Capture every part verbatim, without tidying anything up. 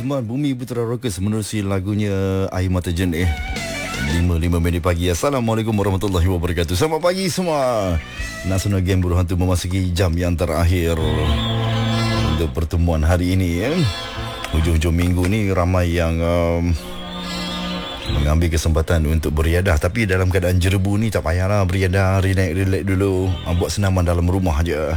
Semua Bumi Putra Rockers menerusi lagunya Air Mata Jernih. lima lima minit pagi. Assalamualaikum warahmatullahi wabarakatuh. Selamat pagi semua. Nasional Game Buruh Hantu memasuki jam yang terakhir untuk pertemuan hari ini ya. Hujung-hujung minggu ni ramai yang um, mengambil kesempatan untuk beriadah. Tapi dalam keadaan jerebu ni tak payahlah beriadah, relax-relax dulu. Buat senaman dalam rumah je.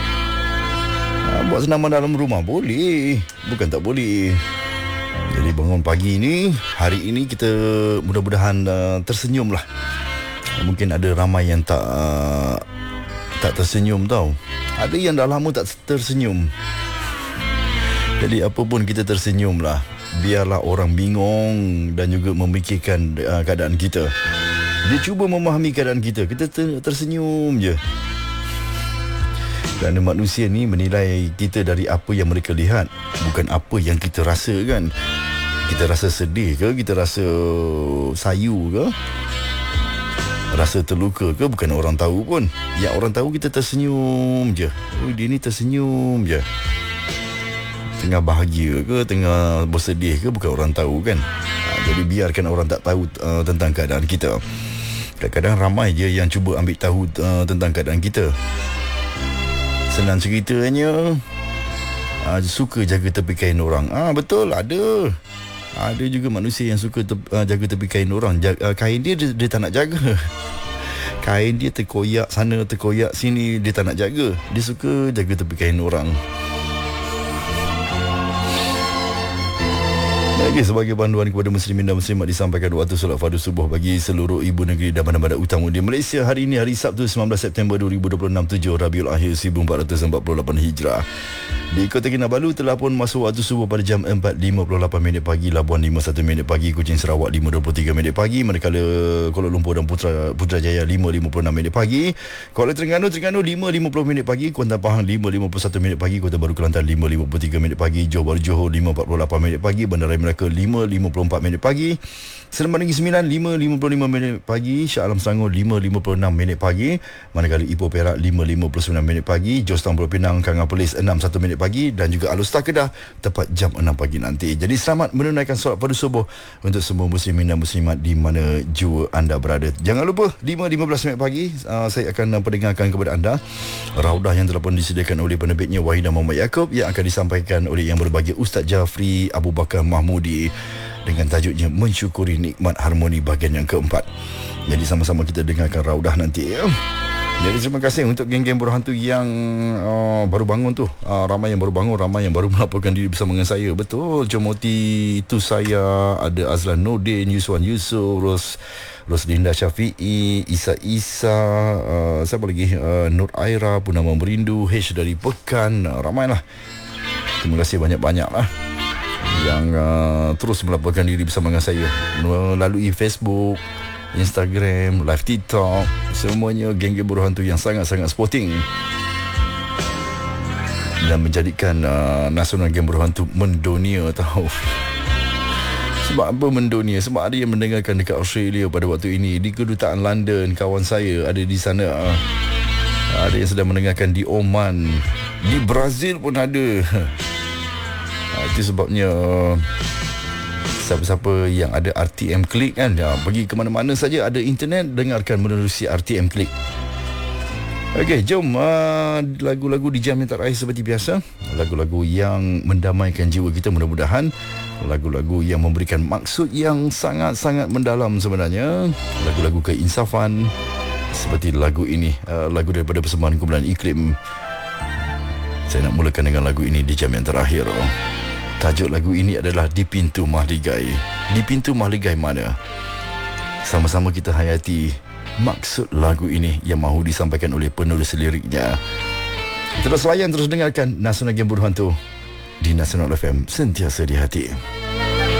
Buat senaman dalam rumah boleh, bukan tak boleh. Jadi bangun pagi ni, hari ini kita mudah-mudahan uh, tersenyum lah. Mungkin ada ramai yang tak uh, tak tersenyum tau. Ada yang dah lama tak tersenyum. Jadi apa pun kita tersenyum lah. Biarlah orang bingung dan juga memikirkan uh, keadaan kita. Dia cuba memahami keadaan kita, kita ter- tersenyum je. Kerana manusia ni menilai kita dari apa yang mereka lihat, bukan apa yang kita rasa kan. Kita rasa sedih ke, kita rasa sayu ke, rasa terluka ke, bukan orang tahu pun. Yang orang tahu kita tersenyum je. Oh, dia ni tersenyum je. Tengah bahagia ke, tengah bersedih ke, bukan orang tahu kan. ha, Jadi biarkan orang tak tahu uh, tentang keadaan kita. Kadang-kadang ramai je yang cuba ambil tahu uh, tentang keadaan kita. Senang ceritanya, uh, suka jaga tepi kain orang. Ah betul, ada. Ada juga manusia yang suka te- uh, jaga tepi kain orang. Jaga, uh, kain dia, dia dia tak nak jaga. Kain dia terkoyak sana, terkoyak sini, dia tak nak jaga. Dia suka jaga tepi kain orang. Lagi sebagai panduan kepada muslimin dan muslimat disampaikan waktu solat fardu subuh bagi seluruh ibu negeri dan bandar-bandar utama di Malaysia. Hari ini hari Sabtu sembilan belas September dua ribu dua puluh enam, tujuh Rabiul Akhir seribu empat ratus empat puluh lapan Hijrah. Di Kota Kinabalu telah pun masuk waktu subuh pada jam empat lima puluh lapan minit pagi, Labuan lima puluh satu minit pagi, Kuching Sarawak lima dua puluh tiga minit pagi, manakala Kuala Lumpur dan Putra, Putrajaya lima lima puluh enam minit pagi, Kuala Terengganu Terengganu lima lima puluh minit pagi, Kuantan Pahang lima lima puluh satu minit pagi, Kota Baru Kelantan lima lima puluh tiga minit pagi, Johor Bahru Johor lima empat puluh lapan minit pagi, Bandaraya Melaka lima lima puluh empat minit pagi, Seremban Negeri Sembilan lima lima puluh lima minit pagi, Shah Alam Selangor lima lima puluh enam minit pagi, manakala Ipoh Perak lima lima puluh sembilan minit pagi, Jos Pulau Pinang Kanga Perlis enam satu minit pagi, dan juga Alor-Star Kedah tepat jam enam pagi nanti. Jadi selamat menunaikan solat fardu subuh untuk semua muslimin dan muslimat di mana jua anda berada. Jangan lupa lima lima belas minit pagi uh, saya akan perdengarkan kepada anda raudah yang telah pun disediakan oleh penerbitnya Wahidah Muhammad Yaakob yang akan disampaikan oleh yang berbahagia Ustaz Jafri Abu Bakar Mahmudi dengan tajuknya Mensyukuri Nikmat Harmoni bahagian yang keempat. Jadi sama-sama kita dengarkan raudah nanti ya. Jadi terima kasih untuk geng-geng Buruh Hantu yang uh, baru bangun tu. Uh, ramai yang baru bangun, ramai yang baru melaporkan diri bersama dengan saya. Betul, Jomoti itu saya, ada Azlan Nordin, Yuswan Yusof, Ros Roslinda Syafi'i, Isa Isa, uh, siapa lagi? Uh, Nur Aira, Punama Merindu, H dari Pekan. Uh, ramailah. Terima kasih banyak-banyak lah yang uh, terus melaporkan diri bersama dengan saya melalui Facebook, Instagram, live TikTok. Semuanya geng-geng Buruh Hantu yang sangat-sangat sporting dan menjadikan uh, Nasional Game Buruh Hantu mendunia tahu. Sebab apa mendunia? Sebab ada yang mendengarkan dekat Australia pada waktu ini, di kedutaan London, kawan saya ada di sana. uh, Ada yang sedang mendengarkan di Oman, di Brazil pun ada. uh, Itu sebabnya uh, siapa-siapa yang ada R T M Click kan, ya, pergi ke mana-mana saja ada internet, dengarkan menerusi R T M Click. Okey, jom uh, lagu-lagu di jam yang terakhir seperti biasa. Lagu-lagu yang mendamaikan jiwa kita mudah-mudahan. Lagu-lagu yang memberikan maksud yang sangat-sangat mendalam sebenarnya. Lagu-lagu keinsafan seperti lagu ini, uh, lagu daripada persembahan kumpulan Iklim. Saya nak mulakan dengan lagu ini di jam yang terakhir. Oh. Tajuk lagu ini adalah Di Pintu Mahligai. Di Pintu Mahligai mana? Sama-sama kita hayati maksud lagu ini yang mahu disampaikan oleh penulis liriknya. Terus layan, terus dengarkan Nasional Game Buruh Hantu di Nasional F M, sentiasa di hati.